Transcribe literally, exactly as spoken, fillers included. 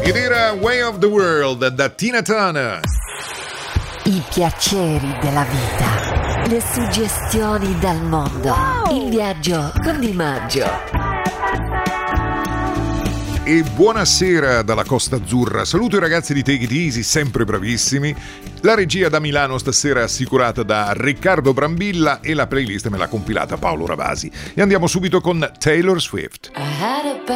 Ed era Way of the World da Tina Turner. I piaceri della vita, le suggestioni dal mondo, wow. Il viaggio con Di Maggio. E buonasera dalla Costa Azzurra. Saluto i ragazzi di Take It Easy, sempre bravissimi. La regia da Milano stasera è assicurata da Riccardo Brambilla e la playlist me l'ha compilata Paolo Ravasi. E andiamo subito con Taylor Swift.